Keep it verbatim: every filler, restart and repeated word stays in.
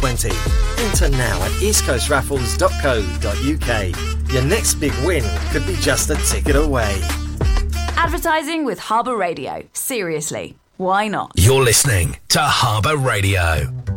twenty. Enter now at east coast raffles dot co dot uk. Your next big win could be just a ticket away. Advertising with Harbour Radio. Seriously, why not? You're listening to Harbour Radio.